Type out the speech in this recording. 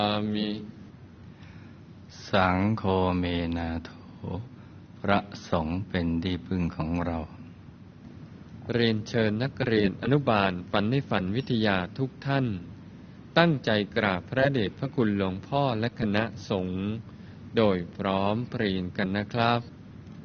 มิสังโฆเมนาโถพระสงฆ์เป็นที่พึ่งของเราเรียนเชิญนักเรียนอนุบาลฝันในฝันวิทยาทุกท่านตั้งใจกราบพระเดชพระคุณหลวงพ่อและคณะสงฆ์โดยพร้อมเพรียงกันนะครับ